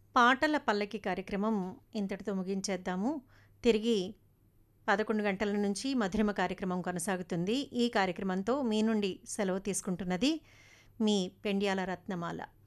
పాటల పల్లకి కార్యక్రమం ఇంతటితో ముగించేద్దాము. తిరిగి 11 గంటల నుంచి మధురిమ కార్యక్రమం కొనసాగుతుంది. ఈ కార్యక్రమంతో మీ నుండి సెలవు తీసుకుంటున్నది మీ పెండ్యాల రత్నమాల.